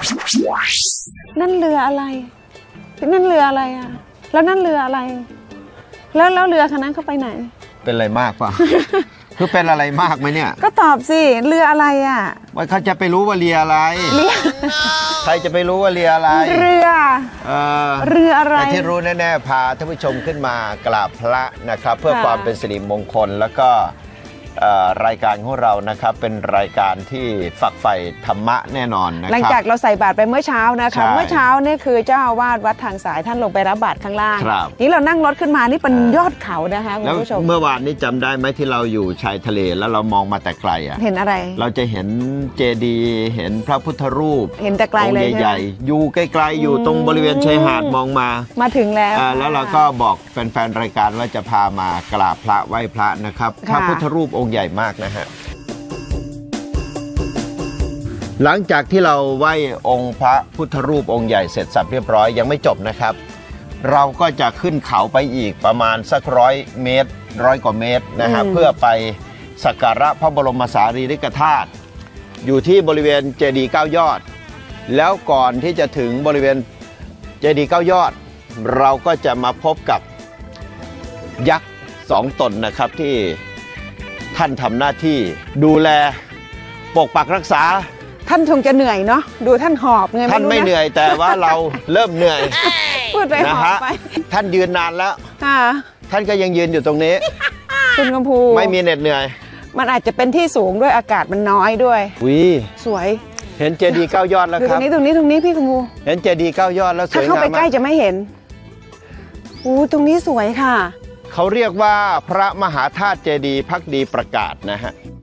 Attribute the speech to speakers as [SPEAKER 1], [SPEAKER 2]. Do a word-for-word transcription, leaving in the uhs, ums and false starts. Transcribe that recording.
[SPEAKER 1] นั่นเรืออะไรนั่นเรืออะไรอ่ะแล้วนั่นเรืออะไรแล้วแล้วเรือคันนั้นเขาไปไหน
[SPEAKER 2] เป็นอะไรมากป่ะ คือเป็นอะไรมากไหมเนี่ย
[SPEAKER 1] ก็ตอบสิเรืออะไรอ่ะ
[SPEAKER 2] ว่าเขาจะไปรู้ว่าเรืออะไรเรือใครจะไปรู้ว่าเรืออะไร
[SPEAKER 1] เรือ
[SPEAKER 2] เออ
[SPEAKER 1] เรืออะไร
[SPEAKER 2] แต่ที่รู้แน่ๆพาท่านผู้ชมขึ้นมากราบพระนะครับเพื่อความเป็นสิริมงคลแล้วก็รายการของเรานะครับเป็นรายการที่ฝักใฝ่ธรรมะแน่นอนนะครับ
[SPEAKER 1] หลังจากเราใส่บาตรไปเมื่อเช้านะคะเมื่อเช้านี่คือเจ้าอาวาสวัดทางสายท่านลงไปรับบาตรข้างล่างนี่เรานั่งรถขึ้นมานี่เป็นยอดเขานะคะคุณผู้ชม
[SPEAKER 2] เมื่อวานนี้จำได้ไหมที่เราอยู่ชายทะเลแล้วเรามองมาแต่ไกลอ่ะ
[SPEAKER 1] เห็นอะไร
[SPEAKER 2] เราจะเห็นเจดีย์เห็นพระพุทธรูป
[SPEAKER 1] เห็นแต่ไกลเลย
[SPEAKER 2] ใหญ่ๆอยู่ไกลๆอยู่ตรงบริเวณชายหาดมองมา
[SPEAKER 1] มาถึงแล้ว
[SPEAKER 2] แล้วเราก็บอกแฟนๆรายการว่าจะพามากราบพระไหว้พระนะครับพระพุทธรูปองค์ใหญ่มากนะฮะหลังจากที่เราไหว้องค์พระพุทธรูปองค์ใหญ่เสร็จสับเรียบร้อยยังไม่จบนะครับเราก็จะขึ้นเขาไปอีกประมาณสักร้อยเมตรร้อยกว่าเมตรนะฮะเพื่อไปสักการะพระบรมสารีริกธาตุอยู่ที่บริเวณเจดีย์เก้ายอดแล้วก่อนที่จะถึงบริเวณเจดีย์เก้ายอดเราก็จะมาพบกับยักษ์สองตนนะครับที่ท่านทำหน้าที่ดูแลปกปักรักษา
[SPEAKER 1] ท่านคงจะเหนื่อยเนาะดูท่านหอบไง
[SPEAKER 2] ท่านไม่เหนื่อยแต่ว่าเราเริ่มเหนื่อย
[SPEAKER 1] พูดไปหอบไป
[SPEAKER 2] ท่านยืนนานแล้วท่านก็ยังยืนอยู่ตรงนี้
[SPEAKER 1] คุณกำพู
[SPEAKER 2] ไม่มีเหน็ดเหนื่อย
[SPEAKER 1] มันอาจจะเป็นที่สูงด้วยอากาศมันน้อยด้วย
[SPEAKER 2] วิ
[SPEAKER 1] สวย
[SPEAKER 2] เห็นเจดีย์เก้ายอดแล้วครับ
[SPEAKER 1] ตรงนี้ตรงนี้ตรงนี้พี่กำพู
[SPEAKER 2] เห็นเจดีย์เก้ายอดแล้วสวยงาม
[SPEAKER 1] ถ้าเข้าไปใกล้จะไม่เห็นอู้ตรงนี้สวยค่ะ
[SPEAKER 2] เขาเรียกว่าพระมหาธาตุเจดีย์ภักดีประกาศนะฮะ